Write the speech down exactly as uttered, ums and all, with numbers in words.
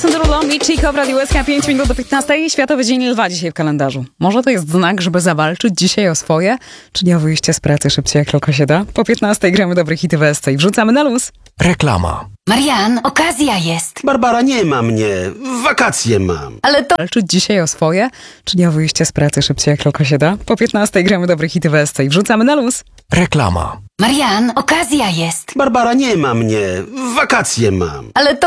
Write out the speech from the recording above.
Sandro i Chico w Radiu S K, pięć minut do piętnastej. Światowy Dzień Lwa dzisiaj w kalendarzu. Może to jest znak, żeby zawalczyć dzisiaj o swoje, czyli o wyjście z pracy szybciej jak tylko się da? Po piętnastej gramy dobre hity w S C i wrzucamy na luz. Reklama. Marian, okazja jest. Barbara, nie ma mnie. Wakacje mam. Ale to... Walczyć dzisiaj o swoje, czyli o wyjście z pracy szybciej jak tylko się da? Po piętnastej gramy dobre hity w S C i wrzucamy na luz. Reklama. Marian, okazja jest. Barbara, nie ma mnie. Wakacje mam. Ale to...